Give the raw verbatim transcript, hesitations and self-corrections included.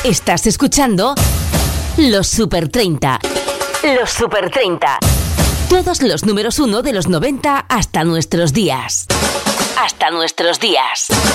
Estás escuchando Los Super treinta. Los Super treinta. Todos los números uno de los noventa hasta nuestros días. Hasta nuestros días.